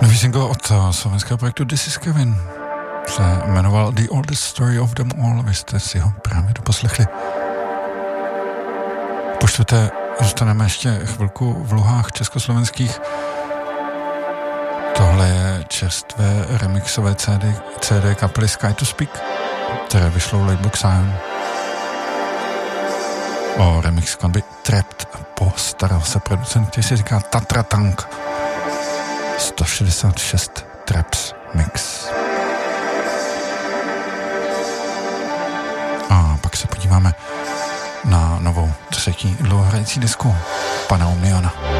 Nový single od slovenského projektu This is Kevin se jmenoval The Oldest Story of Them All. Vy jste si ho právě doposlechli. Po čtvrté zůstaneme ještě chvilku v luhách československých. Tohle je čerstvé remixové CD kapely Sky to Speak, které vyšlo v labelu Xion. O remix skladby Trapped postaral se producent, který se říká Tatra Tank. 166 Traps Mix. A pak se podíváme na novou třetí dlouhohrající disku pana Omniona.